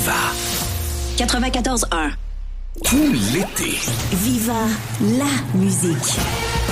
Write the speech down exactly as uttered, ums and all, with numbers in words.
Viva. quatre-vingt-quatorze un. Tout l'été. Viva la musique.